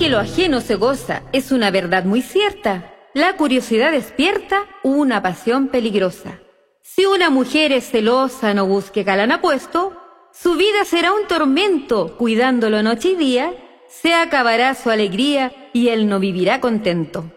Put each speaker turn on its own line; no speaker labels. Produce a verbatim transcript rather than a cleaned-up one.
que lo ajeno se goza es una verdad muy cierta. La curiosidad despierta una pasión peligrosa. Si una mujer es celosa, no busque galán apuesto, su vida será un tormento, cuidándolo noche y día, se acabará su alegría y él no vivirá contento.